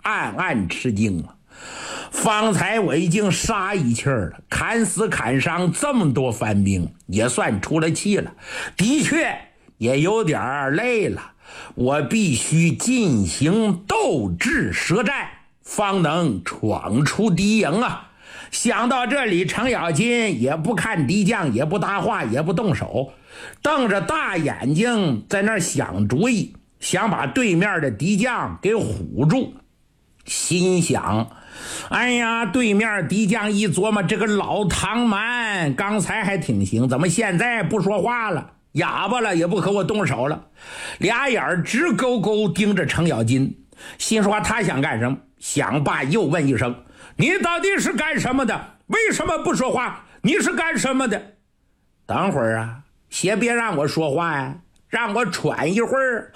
暗暗吃惊啊。方才我已经杀一气儿了，砍死砍伤这么多番兵，也算出了气了，的确也有点累了，我必须进行斗智舌战，方能闯出敌营啊。想到这里，程咬金也不看敌将，也不搭话，也不动手，瞪着大眼睛在那儿想主意，想把对面的敌将给唬住。心想，哎呀，对面敌将一琢磨，这个老唐蛮刚才还挺行，怎么现在不说话了，哑巴了，也不和我动手了，俩眼直勾勾盯着程咬金，心说他想干什么。想罢又问一声，你到底是干什么的？为什么不说话？你是干什么的？等会儿啊，先别让我说话呀，让我喘一会儿。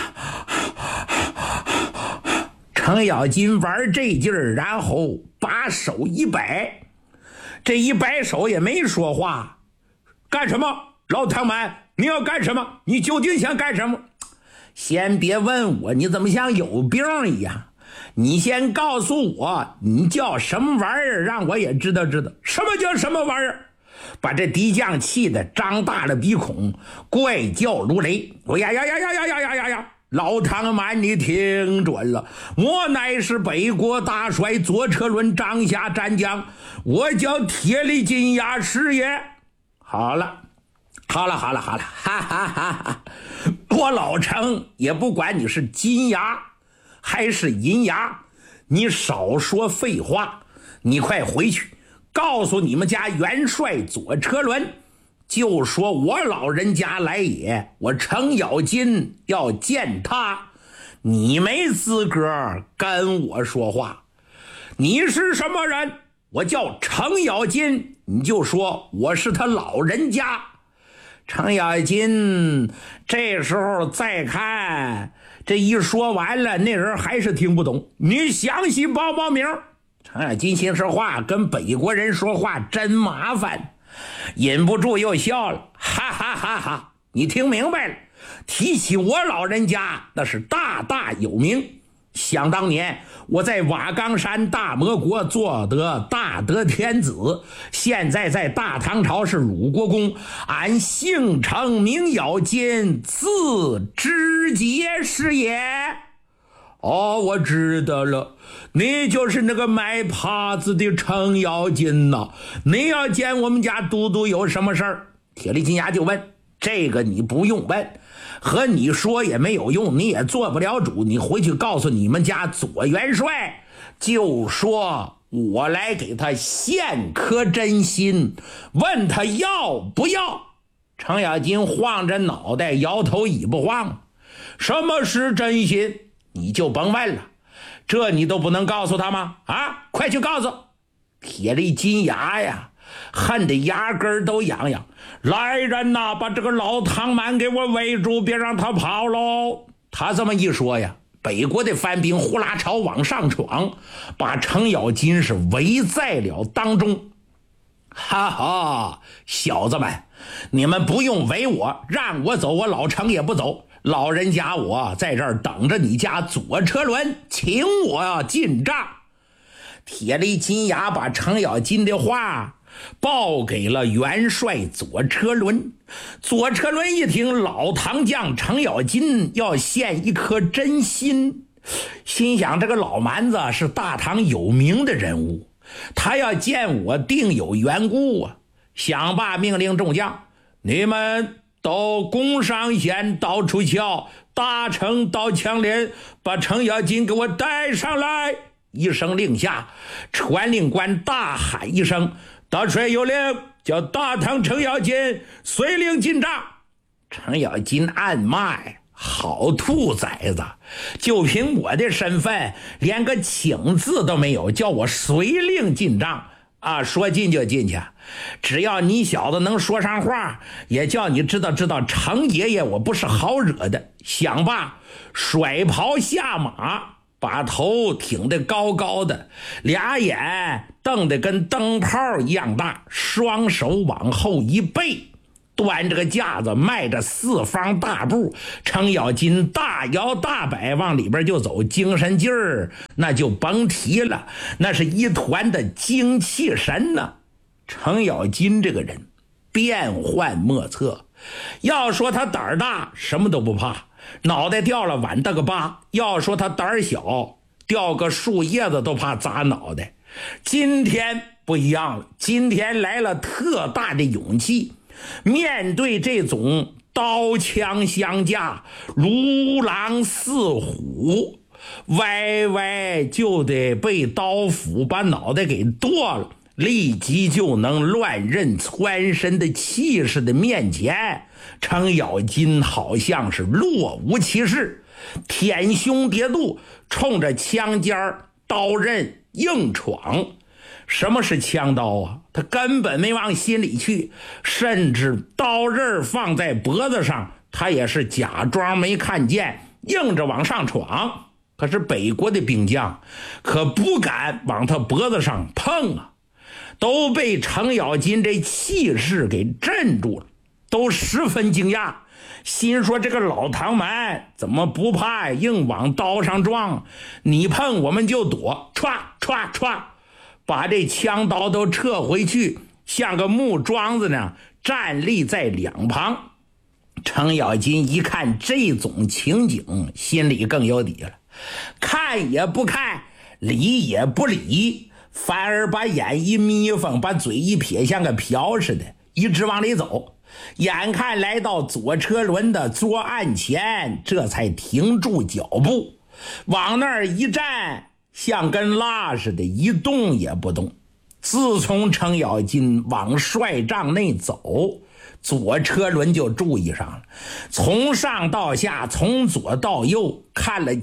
程咬金玩这劲儿，然后把手一摆，这一摆手也没说话。干什么？老唐蛮，你要干什么？你究竟想干什么？先别问我，你怎么像有病一样？你先告诉我，你叫什么玩意儿，让我也知道知道什么叫什么玩意儿。把这敌将气得张大了鼻孔，怪叫如雷。呀呀呀呀呀呀呀呀呀！老唐蛮，你听准了，我乃是北国大帅左车轮帐下战将，我叫铁力金牙师爷。好了，哈哈哈哈！我老程也不管你是金牙还是银牙，你少说废话，你快回去告诉你们家元帅左车轮，就说我老人家来也，我程咬金要见他，你没资格跟我说话。你是什么人？我叫程咬金，你就说我是他老人家。程咬金这时候再看，这一说完了，那人还是听不懂，你详细报报名。程咬金心说话，跟北国人说话真麻烦，忍不住又笑了，哈哈哈哈！你听明白了？提起我老人家，那是大大有名。想当年我在瓦岗山大魔国做得大德天子，现在在大唐朝是鲁国公，俺姓程名咬金，字知节是也。哦，我知道了，你就是那个卖耙子的程咬金呐。你要见我们家都督有什么事儿？铁力金牙就问，这个你不用问，和你说也没有用，你也做不了主，你回去告诉你们家左元帅，就说我来给他献颗真心，问他要不要。程咬金晃着脑袋摇头也不晃，什么是真心？你就甭问了，这你都不能告诉他吗？啊，快去告诉！铁力金牙呀，恨得牙根都痒痒。来人呐，把这个老唐蛮给我围住，别让他跑喽！他这么一说呀，北国的番兵呼啦朝往上闯，把程咬金是围在了当中。哈哈，小子们，你们不用围我，让我走，我老程也不走。老人家我在这儿等着你家左车轮，请我进帐。铁力金牙把程咬金的话报给了元帅左车轮。左车轮一听老唐将程咬金要献一颗真心，心想这个老蛮子是大唐有名的人物，他要见我定有缘故啊。想罢命令众将，你们都弓上弦，到处瞧，大城到枪连，把程咬金给我带上来。一声令下，传令官大喊一声，大帅有令，叫大唐程咬金随令进帐。程咬金暗骂呀，好兔崽子，就凭我的身份，连个请字都没有，叫我随令进帐啊！说进就进去，只要你小子能说上话，也叫你知道知道程爷爷我不是好惹的。想罢，甩袍下马，把头挺得高高的，俩眼瞪得跟灯泡一样大，双手往后一背， 端着个架子，迈着4方大步，程咬金大摇大摆往里边就走，精神劲儿那就甭提了，那是一团的精气神呢。程咬金这个人变幻莫测，要说他胆儿大，什么都不怕，脑袋掉了碗大个疤；要说他胆儿小，掉个树叶子都怕砸脑袋。今天不一样了，今天来了特大的勇气，面对这种刀枪相架，如狼似虎，歪歪就得被刀斧把脑袋给剁了，立即就能乱刃穿身的气势的面前，程咬金好像是若无其事，舔胸叠肚，冲着枪尖刀刃硬闯。什么是枪刀啊？他根本没往心里去，甚至刀刃放在脖子上，他也是假装没看见，硬着往上闯。可是北国的兵将可不敢往他脖子上碰啊，都被程咬金这气势给镇住了，都十分惊讶，心说这个老唐蛮怎么不怕，硬往刀上撞，你碰我们就躲，歘歘歘，把这枪刀都撤回去，像个木桩子呢，站立在两旁。程咬金一看这种情景，心里更有底了，看也不看，理也不理，反而把眼一眯缝，把嘴一撇，像个瓢似的，一直往里走。眼看来到左车轮的桌案前，这才停住脚步，往那儿一站，像跟蜡似的，一动也不动。自从程咬金往帅帐内走，左车轮就注意上了，从上到下，从左到右看了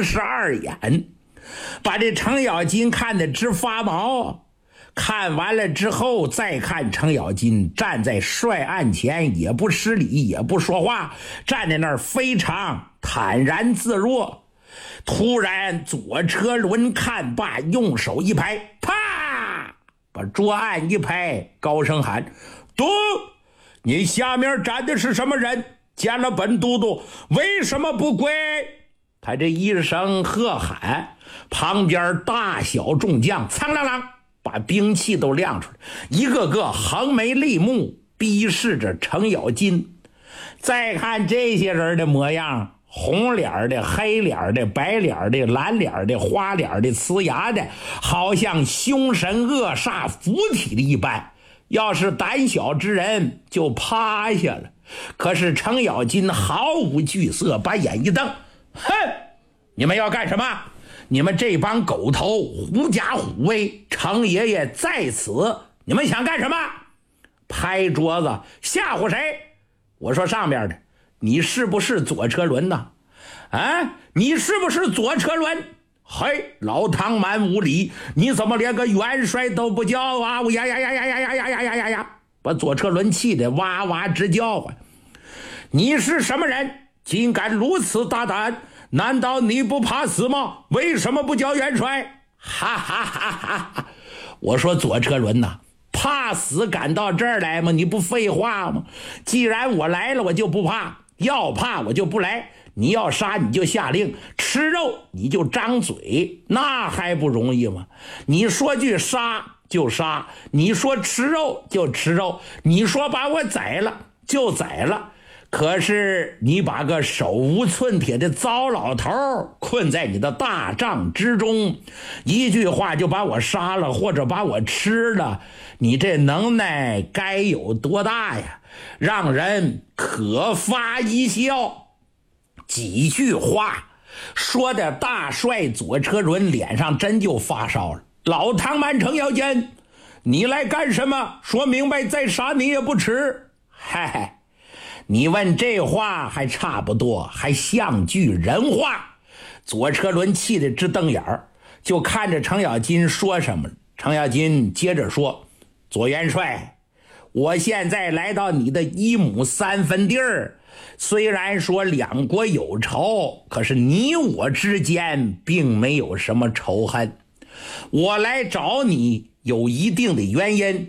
72眼，把这程咬金看得直发毛。看完了之后，再看程咬金站在帅案前，也不施礼，也不说话，站在那儿非常坦然自若。突然左车轮看罢，用手一拍，啪，把桌案一拍，高声喊：嘟！你下面站的是什么人？见了本都督为什么不跪？他这一声喝喊，旁边大小众将苍啷啷把兵器都亮出来，一个个横眉立目，逼视着程咬金。再看这些人的模样，红脸的、黑脸的、白脸的、蓝脸的、花脸的、呲牙的，好像凶神恶煞附体的一般，要是胆小之人就趴下了。可是程咬金毫无惧色，把眼一瞪，哼，你们要干什么？你们这帮狗头狐假虎威，程爷爷在此，你们想干什么？拍桌子吓唬谁？我说上边的，你是不是左车轮呢？啊，你是不是左车轮？嘿，老唐蛮无礼，你怎么连个元帅都不叫啊？呀呀呀呀呀呀呀呀呀呀呀！把左车轮气得哇哇直叫唤。你是什么人？竟敢如此大胆？难道你不怕死吗？为什么不叫元帅？哈哈哈哈哈！我说左车轮呐，怕死赶到这儿来吗？你不废话吗？既然我来了，我就不怕，要怕我就不来。你要杀你就下令，吃肉你就张嘴，那还不容易吗？你说句杀就杀，你说吃肉就吃肉，你说把我宰了就宰了。可是你把个手无寸铁的糟老头困在你的大帐之中，一句话就把我杀了或者把我吃了，你这能耐该有多大呀？让人可发一笑。几句话说的大帅左车轮脸上真就发烧了。老唐蛮程咬金，你来干什么？说明白再杀你也不迟。嗨，你问这话还差不多，还像句人话。左车轮气得直瞪眼儿，就看着程咬金说什么。程咬金接着说：左元帅，我现在来到你的1亩3分地儿，虽然说两国有仇，可是你我之间并没有什么仇恨。我来找你有一定的原因，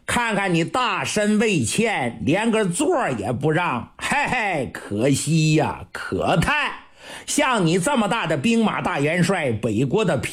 看看你大身为欠，连个座也不让，嘿嘿，可惜呀，可叹。像你这么大的兵马大元帅，北国的